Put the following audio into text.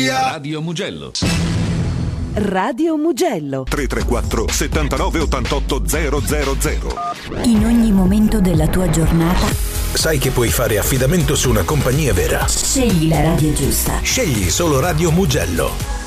via. Radio Mugello. Radio Mugello 334 79 88 000. In ogni momento della tua giornata sai che puoi fare affidamento su una compagnia vera. scegli la radio giusta. Scegli solo Radio Mugello.